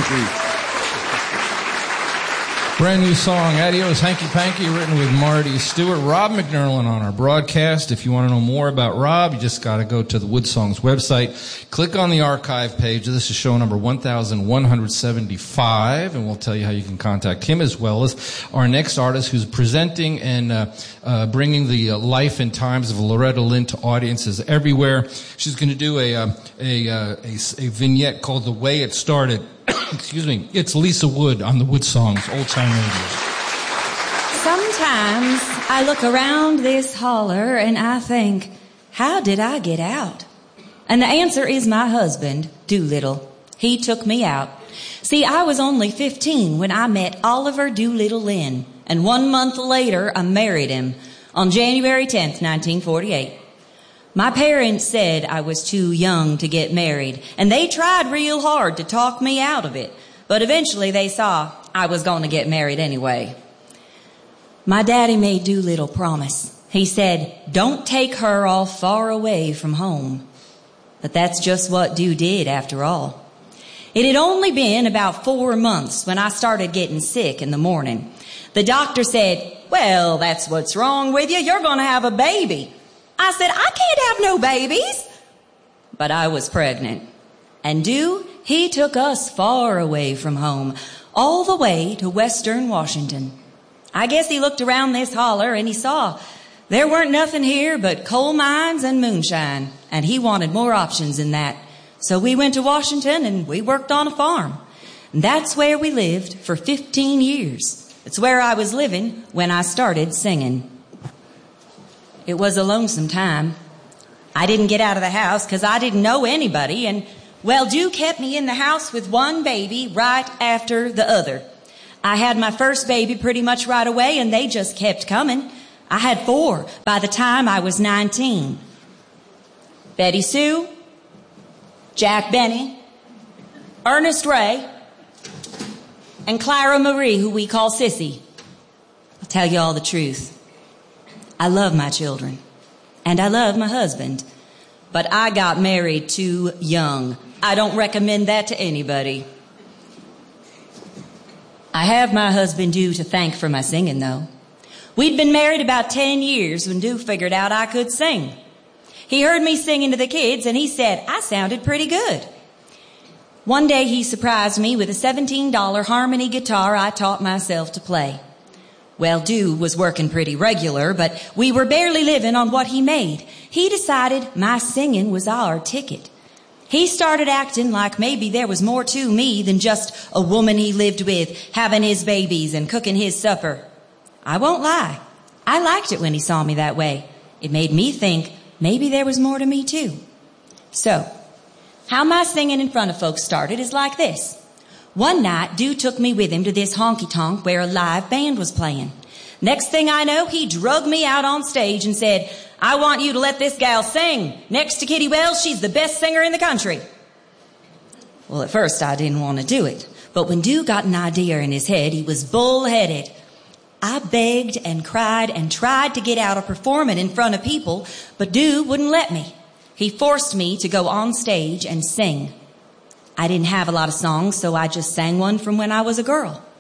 Brand new song, Adios Hanky Panky, written with Marty Stewart. Rob McNerlin on our broadcast. If you want to know more about Rob, you just got to go to the Wood Songs website. Click on the archive page. This is show number 1175, and we'll tell you how you can contact him, as well as our next artist who's presenting and bringing the life and times of Loretta Lynn to audiences everywhere. She's going to do a vignette called The Way It Started. Excuse me. It's Lisa Wood on the Wood Songs Old Time Radio. Sometimes I look around this holler and I think, how did I get out? And the answer is my husband, Doolittle. He took me out. See, I was only 15 when I met Oliver Doolittle Lynn, and 1 month later I married him on January 10th, 1948. My parents said I was too young to get married, and they tried real hard to talk me out of it, but eventually they saw I was going to get married anyway. My daddy made Doolittle promise. He said, don't take her all far away from home. But that's just what Doo did after all. It had only been about 4 months when I started getting sick in the morning. The doctor said, well, that's what's wrong with you. You're going to have a baby. I said, I can't have no babies. But I was pregnant. And Doo, he took us far away from home, all the way to Western Washington. I guess he looked around this holler and he saw there weren't nothing here but coal mines and moonshine, and he wanted more options than that. So we went to Washington and we worked on a farm. And that's where we lived for 15 years. It's where I was living when I started singing. It was a lonesome time. I didn't get out of the house because I didn't know anybody, and, well, Doo kept me in the house with one baby right after the other. I had my first baby pretty much right away, and they just kept coming. I had 4 by the time I was 19. Betty Sue, Jack Benny, Ernest Ray, and Clara Marie, who we call Sissy. I'll tell you all the truth. I love my children, and I love my husband, but I got married too young. I don't recommend that to anybody. I have my husband Doo to thank for my singing, though. We'd been married about 10 years when Doo figured out I could sing. He heard me singing to the kids, and he said I sounded pretty good. One day he surprised me with a $17 harmony guitar I taught myself to play. Well, Doo was working pretty regular, but we were barely living on what he made. He decided my singing was our ticket. He started acting like maybe there was more to me than just a woman he lived with, having his babies and cooking his supper. I won't lie. I liked it when he saw me that way. It made me think maybe there was more to me too. So, how my singing in front of folks started is like this. One night, Doo took me with him to this honky-tonk where a live band was playing. Next thing I know, he drugged me out on stage and said, I want you to let this gal sing. Next to Kitty Wells, she's the best singer in the country. Well, at first I didn't want to do it. But when Doo got an idea in his head, he was bull-headed. I begged and cried and tried to get out of performing in front of people, but Doo wouldn't let me. He forced me to go on stage and sing. I didn't have a lot of songs, so I just sang one from when I was a girl.